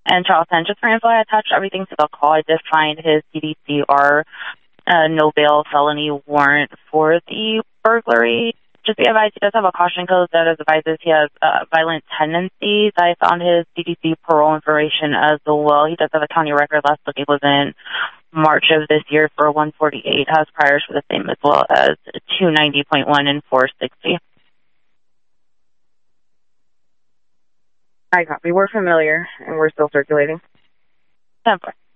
And Charleston, just for info, I attached everything to the call. I did find his CDCR no bail felony warrant for the burglary. Just be advised, he does have a caution code that advises he has violent tendencies. I found his CDC parole information as well. He does have a county record. Last look, it was in March of this year for 148. Has priors for the same as well as 290.1 and 460. I copy. We're familiar, and we're still circulating. 10-4.